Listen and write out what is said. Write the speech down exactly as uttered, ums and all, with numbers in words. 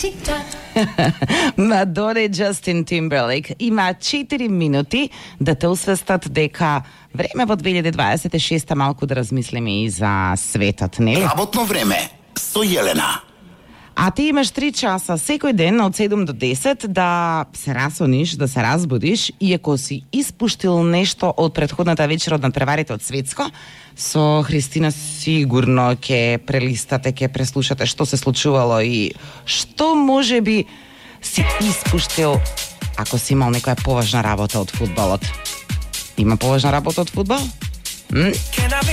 Мадона и Джастин Тимберлейк има четири минути да те усвестат дека време во две илјади дваесет и шеста малку да размислиме и за светот, нели? Работно време со Јелена. А ти имаш три часа секој ден од седум до десет да се расониш, да се разбудиш, и ако си испуштил нешто од претходната вечер од надпреварите од Светско, со Христина сигурно ќе прелистате, ќе преслушате што се случувало и што може би си испуштил ако си имал некоја поважна работа од фудбалот. Има поважна работа од фудбал? М?